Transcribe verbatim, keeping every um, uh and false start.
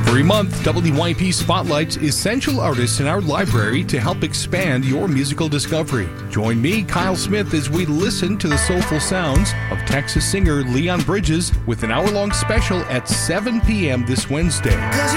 Every month, W Y P spotlights essential artists in our library to help expand your musical discovery. Join me, Kyle Smith, as we listen to the soulful sounds of Texas singer Leon Bridges with an hour-long special at seven p.m. this Wednesday.